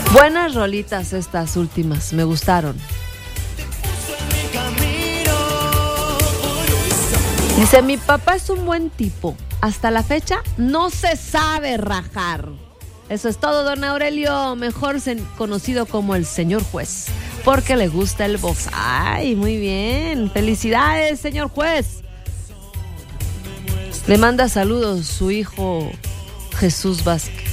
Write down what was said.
Buenas rolitas estas últimas, me gustaron. Dice, mi papá es un buen tipo. Hasta la fecha no se sabe rajar. Eso es todo, don Aurelio, mejor conocido como el señor juez, porque le gusta el box. Ay, muy bien. Felicidades, señor juez. Le manda saludos su hijo Jesús Vázquez.